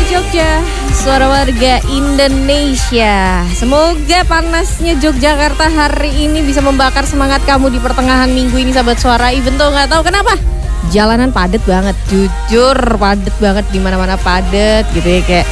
Jogja, suara warga Indonesia. Semoga panasnya Yogyakarta hari ini bisa membakar semangat kamu di pertengahan minggu ini, sahabat suara. Even tuh nggak tahu kenapa, jalanan padat banget, jujur padat banget, di mana-mana padat gitu ya, kayak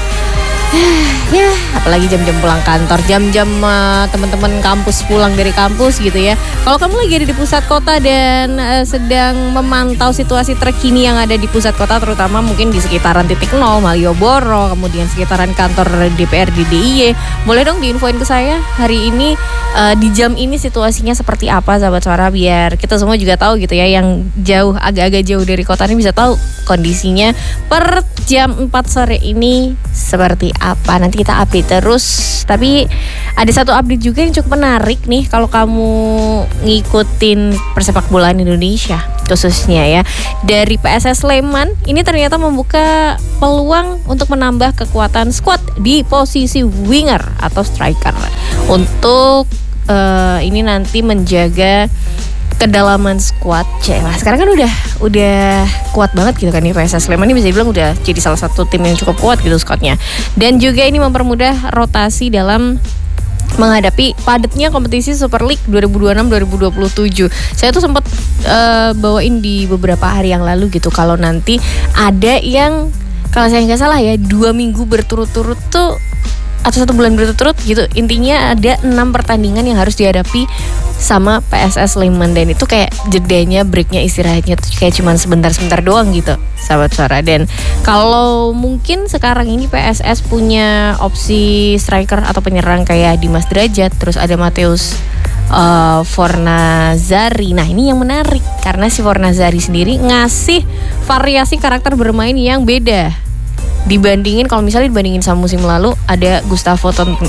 ya apalagi jam-jam pulang kantor, jam-jam teman-teman kampus pulang dari kampus gitu ya. Kalau kamu lagi ada di pusat kota dan sedang memantau situasi terkini yang ada di pusat kota, terutama mungkin di sekitaran titik nol, Malioboro, kemudian sekitaran kantor DPRD DIY, boleh dong diinfoin ke saya hari ini di jam ini situasinya seperti apa, sahabat suara, biar kita semua juga tahu gitu ya, yang jauh, agak-agak jauh dari kota ini bisa tahu kondisinya per jam 4 sore ini seperti apa. Nanti kita update terus. Tapi ada satu update juga yang cukup menarik nih kalau kamu ngikutin persepak bolaan Indonesia khususnya ya. Dari PSS Sleman ini ternyata membuka peluang untuk menambah kekuatan skuad di posisi winger atau striker untuk ini nanti menjaga kedalaman skuad. Lah sekarang kan udah kuat banget gitu kan nih, PSS Sleman ini bisa dibilang udah jadi salah satu tim yang cukup kuat gitu skuadnya. Dan juga ini mempermudah rotasi dalam menghadapi padatnya kompetisi Super League 2026-2027. Saya tuh sempat bawain di beberapa hari yang lalu gitu, kalau nanti ada yang, kalau saya nggak salah ya, 2 minggu berturut-turut tuh atau 1 bulan berturut-turut gitu, intinya ada 6 pertandingan yang harus dihadapi sama PSS Sleman. Dan itu kayak jedanya, breaknya, istirahatnya tuh kayak cuman sebentar-sebentar doang gitu, sahabat suara. Dan kalau mungkin sekarang ini PSS punya opsi striker atau penyerang kayak Dimas Derajat, terus ada Mateus Fornazari. Nah ini yang menarik karena si Fornazari sendiri ngasih variasi karakter bermain yang beda dibandingin, kalau misalnya dibandingin sama musim lalu, ada Gustavo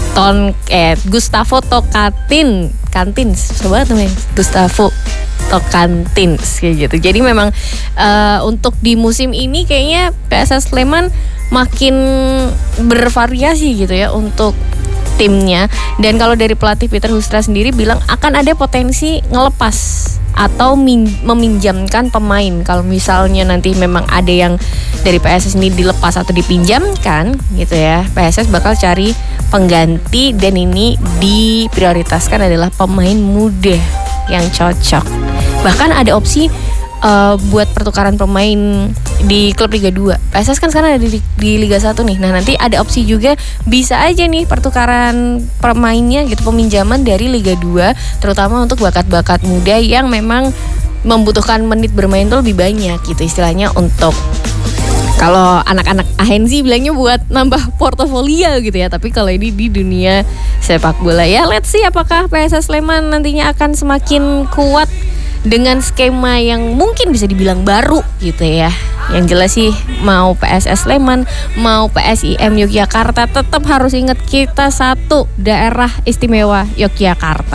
Tocantins, coba tuh men, Gustavo Tocantins kayak gitu. Jadi memang untuk di musim ini kayaknya PSS Sleman makin bervariasi gitu ya untuk timnya. Dan kalau dari pelatih Peter Hoekstra sendiri bilang akan ada potensi ngelepas atau meminjamkan pemain. Kalau misalnya nanti memang ada yang dari PSS ini dilepas atau dipinjamkan gitu ya, PSS bakal cari pengganti, dan ini diprioritaskan adalah pemain muda yang cocok. Bahkan ada opsi buat pertukaran pemain di klub Liga 2. PSS kan sekarang ada di Liga 1 nih. Nah nanti ada opsi juga, bisa aja nih pertukaran pemainnya gitu, peminjaman dari Liga 2, terutama untuk bakat-bakat muda yang memang membutuhkan menit bermain tuh lebih banyak gitu, istilahnya untuk, kalau anak-anak ahensi bilangnya buat nambah portofolio gitu ya. Tapi kalau ini di dunia sepak bola ya, let's see apakah PSS Sleman nantinya akan semakin kuat dengan skema yang mungkin bisa dibilang baru gitu ya. Yang jelas sih, mau PSS Sleman, mau PSIM Yogyakarta, tetap harus ingat kita satu daerah istimewa Yogyakarta.